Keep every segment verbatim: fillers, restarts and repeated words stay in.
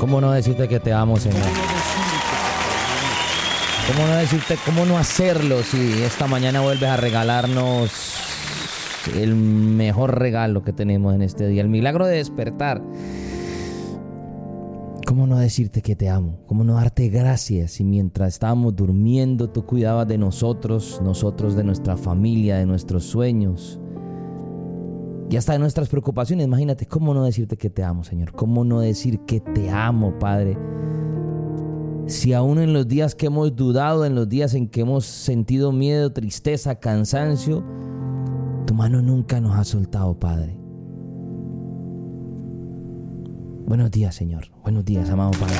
¿Cómo no decirte que te amo, Señor? ¿Cómo no decirte, cómo no hacerlo si esta mañana vuelves a regalarnos el mejor regalo que tenemos en este día, el milagro de despertar? ¿Cómo no decirte que te amo? ¿Cómo no darte gracias si mientras estábamos durmiendo tú cuidabas de nosotros, nosotros de nuestra familia, de nuestros sueños y hasta de nuestras preocupaciones? Imagínate, ¿cómo no decirte que te amo, Señor? ¿Cómo no decir que te amo, Padre? Si aún en los días que hemos dudado, en los días en que hemos sentido miedo, tristeza, cansancio, tu mano nunca nos ha soltado, Padre. Buenos días, Señor. Buenos días, amado Padre.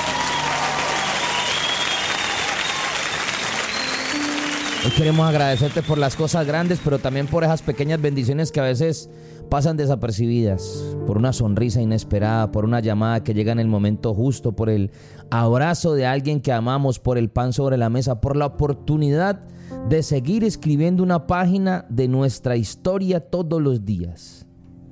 Hoy queremos agradecerte por las cosas grandes, pero también por esas pequeñas bendiciones que a veces pasan desapercibidas. Por una sonrisa inesperada, por una llamada que llega en el momento justo, por el abrazo de alguien que amamos, por el pan sobre la mesa, por la oportunidad de seguir escribiendo una página de nuestra historia todos los días.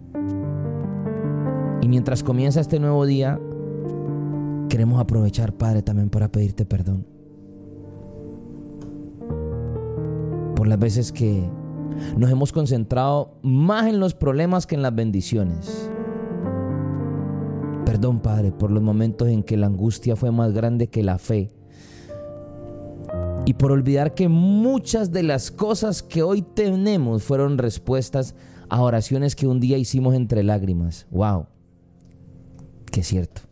Y mientras comienza este nuevo día, queremos aprovechar, Padre, también para pedirte perdón por las veces que nos hemos concentrado más en los problemas que en las bendiciones. Perdón, Padre, por los momentos en que la angustia fue más grande que la fe. Y por olvidar que muchas de las cosas que hoy tenemos fueron respuestas a oraciones que un día hicimos entre lágrimas. ¡Wow! ¡Qué cierto!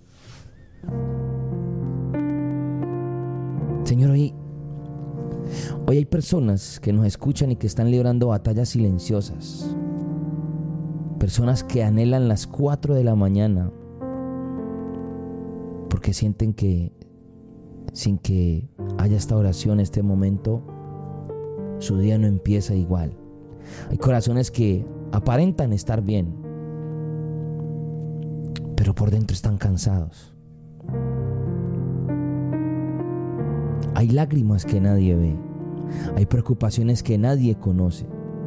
Señor, hoy, hoy hay personas que nos escuchan y que están librando batallas silenciosas. Personas que anhelan las cuatro de la mañana porque sienten que sin que haya esta oración, este momento, su día no empieza igual. Hay corazones que aparentan estar bien, pero por dentro están cansados. Hay lágrimas que nadie ve. Hay preocupaciones que nadie conoce.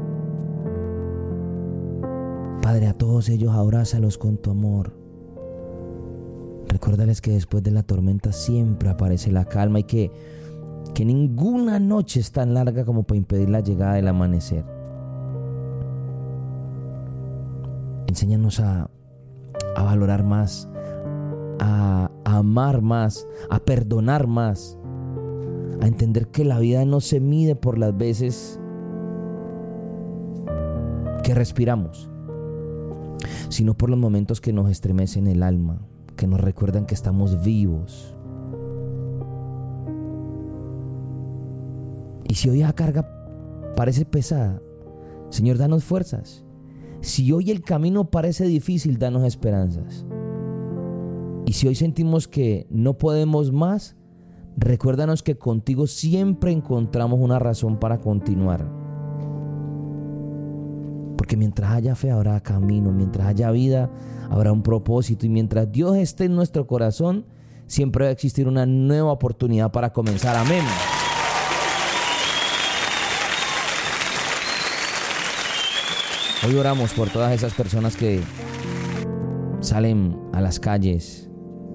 Padre, a todos ellos abrázalos con tu amor. Recuérdales que después de la tormenta siempre aparece la calma y que, que ninguna noche es tan larga como para impedir la llegada del amanecer. Enséñanos a, a valorar más, a, a amar más, a perdonar más, a entender que la vida no se mide por las veces que respiramos, sino por los momentos que nos estremecen el alma, que nos recuerdan que estamos vivos. Y si hoy la carga parece pesada, Señor, danos fuerzas. Si hoy el camino parece difícil, danos esperanzas. Y si hoy sentimos que no podemos más, recuérdanos que contigo siempre encontramos una razón para continuar. Porque mientras haya fe habrá camino, mientras haya vida habrá un propósito, y mientras Dios esté en nuestro corazón siempre va a existir una nueva oportunidad para comenzar. Amén. Hoy oramos por todas esas personas que salen a las calles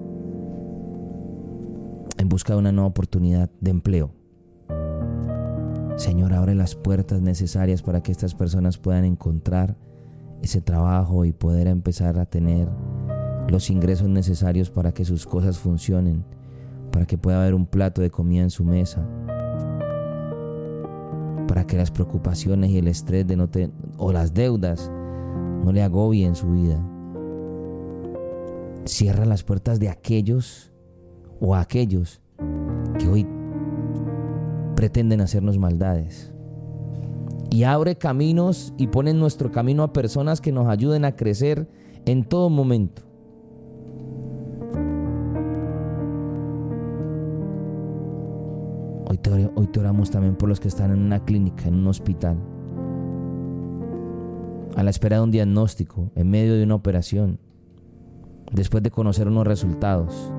en busca de una nueva oportunidad de empleo. Señor, abre las puertas necesarias para que estas personas puedan encontrar ese trabajo y poder empezar a tener los ingresos necesarios para que sus cosas funcionen, para que pueda haber un plato de comida en su mesa, para que las preocupaciones y el estrés de no te, o las deudas no le agobien su vida. Cierra las puertas de aquellos o a aquellos que hoy pretenden hacernos maldades, y abre caminos y pone en nuestro camino a personas que nos ayuden a crecer en todo momento. Hoy te, hoy te oramos también por los que están en una clínica, en un hospital, a la espera de un diagnóstico, en medio de una operación, después de conocer unos resultados.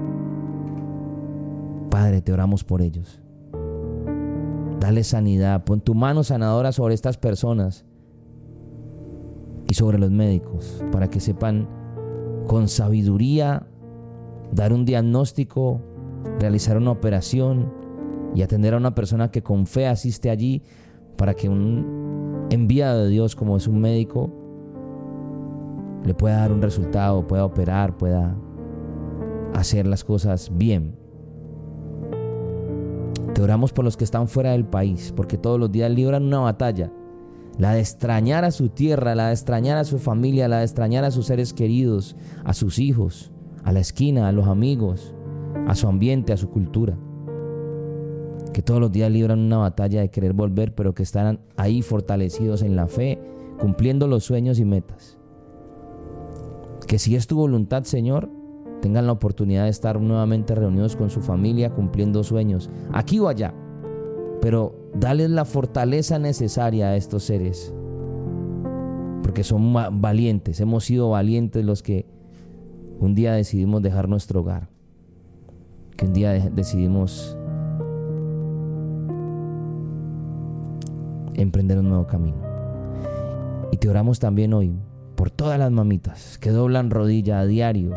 Padre, te oramos por ellos. Dale sanidad, pon tu mano sanadora sobre estas personas y sobre los médicos, para que sepan con sabiduría dar un diagnóstico, realizar una operación y atender a una persona que con fe asiste allí para que un enviado de Dios como es un médico le pueda dar un resultado, pueda operar, pueda hacer las cosas bien. Te oramos por los que están fuera del país, porque todos los días libran una batalla, la de extrañar a su tierra, la de extrañar a su familia, la de extrañar a sus seres queridos, a sus hijos, a la esquina, a los amigos, a su ambiente, a su cultura. Que todos los días libran una batalla de querer volver, pero que están ahí fortalecidos en la fe, cumpliendo los sueños y metas. Que si es tu voluntad, Señor, tengan la oportunidad de estar nuevamente reunidos con su familia, cumpliendo sueños, aquí o allá. Pero dales la fortaleza necesaria a estos seres, porque son valientes. Hemos sido valientes los que un día decidimos dejar nuestro hogar, que un día de- decidimos emprender un nuevo camino. Y te oramos también hoy por todas las mamitas que doblan rodilla a diario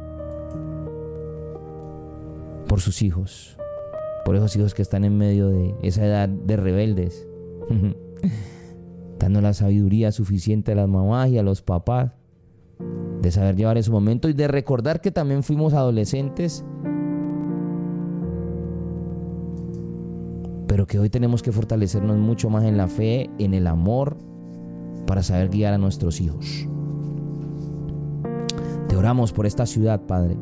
por sus hijos, por esos hijos que están en medio de esa edad de rebeldes, dando la sabiduría suficiente a las mamás y a los papás de saber llevar ese momento y de recordar que también fuimos adolescentes, pero que hoy tenemos que fortalecernos mucho más en la fe, en el amor, para saber guiar a nuestros hijos. Te oramos por esta ciudad, Padre,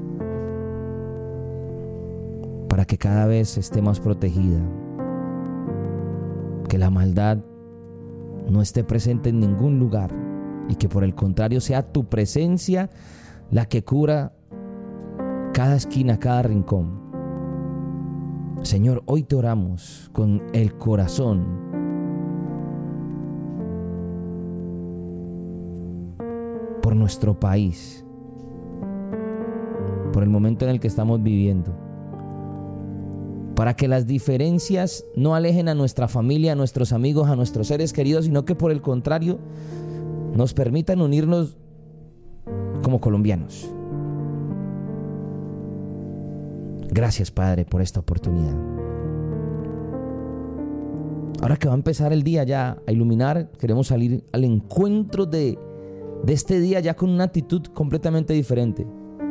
para que cada vez esté más protegida, que la maldad no esté presente en ningún lugar y que por el contrario sea tu presencia la que cubra cada esquina, cada rincón. Señor, hoy te oramos con el corazón por nuestro país, por el momento en el que estamos viviendo, para que las diferencias no alejen a nuestra familia, a nuestros amigos, a nuestros seres queridos, sino que por el contrario nos permitan unirnos como colombianos. Gracias, Padre, por esta oportunidad. Ahora que va a empezar el día ya a iluminar, queremos salir al encuentro de, de este día ya con una actitud completamente diferente.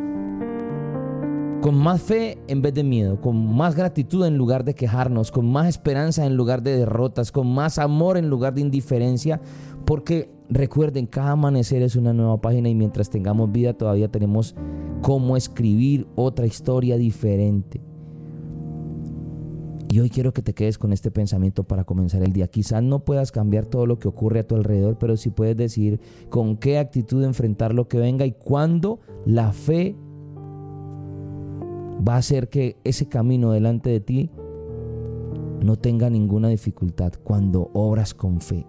Con más fe en vez de miedo, con más gratitud en lugar de quejarnos, con más esperanza en lugar de derrotas, con más amor en lugar de indiferencia, porque recuerden, cada amanecer es una nueva página y mientras tengamos vida todavía tenemos cómo escribir otra historia diferente. Y hoy quiero que te quedes con este pensamiento para comenzar el día. Quizás no puedas cambiar todo lo que ocurre a tu alrededor, pero sí puedes decidir con qué actitud enfrentar lo que venga y cuándo la fe va a hacer que ese camino delante de ti no tenga ninguna dificultad, cuando obras con fe.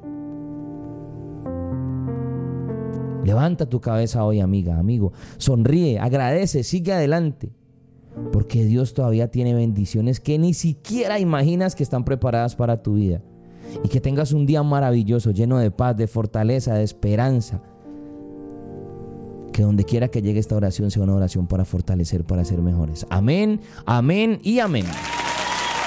Levanta tu cabeza hoy, amiga, amigo. Sonríe, agradece, sigue adelante. Porque Dios todavía tiene bendiciones que ni siquiera imaginas que están preparadas para tu vida. Y que tengas un día maravilloso, lleno de paz, de fortaleza, de esperanza. Que donde quiera que llegue esta oración sea una oración para fortalecer, para ser mejores. Amén, amén y amén.